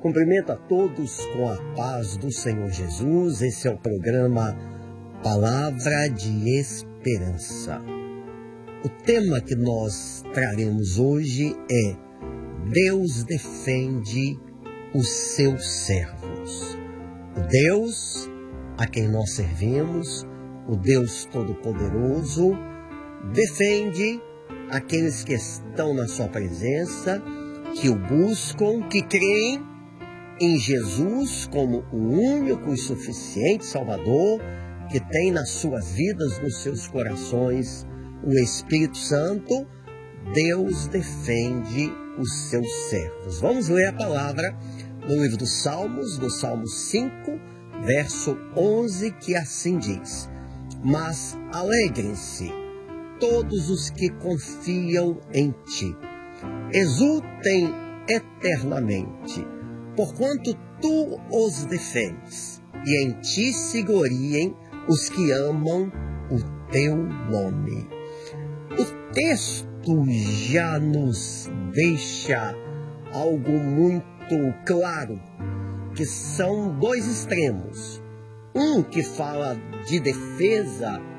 Cumprimento a todos com a paz do Senhor Jesus. Esse é o programa Palavra de Esperança. O tema que nós traremos hoje é Deus defende os seus servos. O Deus a quem nós servimos, o Deus Todo-Poderoso, defende aqueles que estão na sua presença, que o buscam, que creem em Jesus como o único e suficiente Salvador, que tem nas suas vidas, nos seus corações, o Espírito Santo. Deus defende os seus servos. Vamos ler a palavra no livro dos Salmos, no Salmo 5, verso 11, que assim diz: Mas alegrem-se todos os que confiam em ti, exultem eternamente, porquanto tu os defendes, e em ti se gloriem os que amam o teu nome. O texto já nos deixa algo muito claro, que são dois extremos. Um que fala de defesa